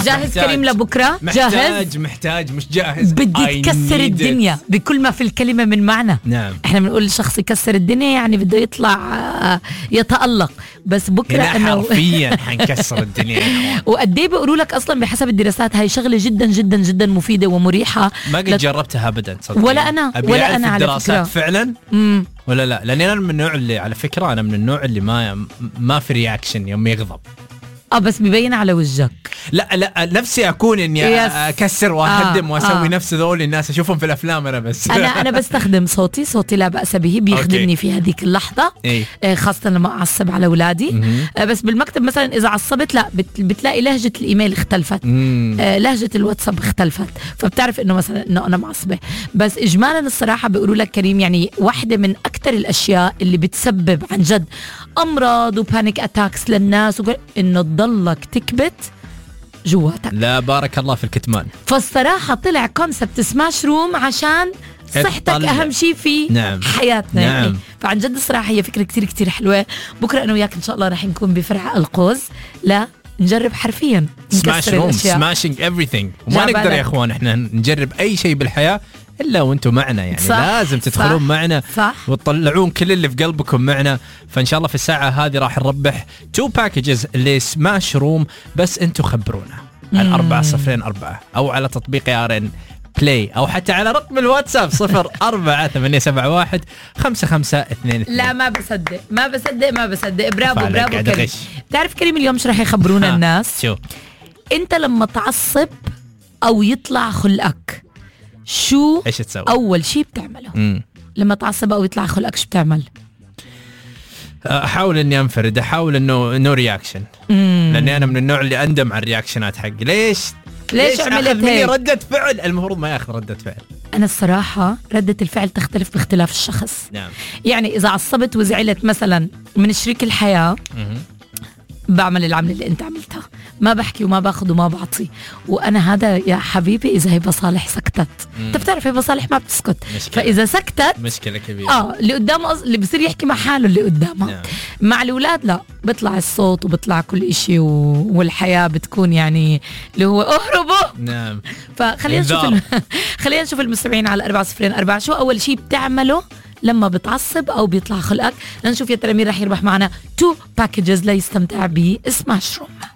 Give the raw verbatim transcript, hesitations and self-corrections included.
جاهز كريم لبكرة؟ محتاج جاهز محتاج مش جاهز. بدي تكسر الدنيا بكل ما في الكلمة من معنى. نعم. احنا بنقول الشخص يكسر الدنيا يعني بده يطلع يتألق، بس بكرة أنا حرفيا حنكسر الدنيا. وقد ايه بيقولوا لك اصلا بحسب الدراسات هاي شغلة جدا جدا جدا مفيدة ومريحة. ما قد لت... جربتها ابدا صدقني. ولا انا ولا انا على فكرة فعلا. مم. ولا لا، لاني انا من النوع اللي على فكرة انا من النوع اللي ما ما في رياكشن يوم يغضب. اه بس بيبين على وجهك. لا لا نفسي اكون اني يس. اكسر واهدم آه. واسوي آه. نفس ذول الناس اشوفهم في الافلام. انا بس انا انا بستخدم صوتي صوتي لا باس به، بيخدمني في هذيك اللحظه. إيه؟ خاصه لما اعصب على اولادي. آه بس بالمكتب مثلا اذا عصبت لا بت بتلاقي لهجه الايميل اختلفت. آه لهجه الواتساب اختلفت، فبتعرف انه مثلا انه انا معصبه. بس اجمالا الصراحه بيقولوا لك كريم يعني واحده من اكثر الاشياء اللي بتسبب عن جد امراض وبانيك اتاكس للناس انه تضلك تكبت جواتك. لا بارك الله في الكتمان. فالصراحة طلع كونسبت سماش روم عشان صحتك أهم شيء في نعم. حياتنا. نعم. يعني فعن جد الصراحة هي فكرة كتير كتير حلوة. بكرة أنا وياك إن شاء الله رح نكون بفرع القوس، لا نجرب حرفيا سماش روم سماشينج everything. وما نقدر يا إخوان إحنا نجرب أي شيء بالحياة إلا وأنتم معنا يعني. صح. لازم تدخلون صح. معنا صح. وتطلعون كل اللي في قلبكم معنا. فإن شاء الله في الساعة هذه راح نربح تو باكجز لسماش روم. بس أنتم خبرونا على أربعة صفرين أربعة أو على تطبيق يارن بلاي أو حتى على رقم الواتساب صفر أربعة ثمانية سبعة واحد خمسة خمسة اثنين اثنين. لا ما بصدق ما بصدق ما بصدق. برافو برافو كريم. تعرف كريم اليوم شو راح يخبرونا الناس؟ شو أنت لما تعصب أو يطلع خلقك شو إيش تسوي؟ أول شيء بتعمله؟ مم. لما تعصب أو يطلع خلقك شو بتعمل؟ احاول اني انفرد، احاول انه نو رياكشن، لاني انا من النوع اللي اندم على الرياكشنات حقي. ليش ليش عملت هيك؟ ردة فعل المفروض ما ياخذ ردة فعل. انا الصراحه ردة الفعل تختلف باختلاف الشخص. نعم. يعني اذا عصبت وزعلت مثلا من شريك الحياه مم. بعمل العمل اللي انت عملتها، ما بحكي وما باخذ وما بعطي. وانا هذا يا حبيبي اذا هي مصالح سكتت، انت بتعرف هي مصالح ما بتسكت. مشكلة. فاذا سكتت مشكله كبيره. اه اللي قدامه أص... اللي بصير يحكي مع حاله اللي قدامه. نعم. مع الاولاد لا بيطلع الصوت وبيطلع كل إشي و... والحياه بتكون يعني اللي هو اهربوا. نعم. فخلينا نشوف ال... خلينا نشوف المستمعين على أربعة صفرين أربعة شو اول شيء بتعمله لما بتعصب او بيطلع خلقك. لنشوف يا ترى مين رح يربح معنا تو باكجز ليستمتع بسماش روم.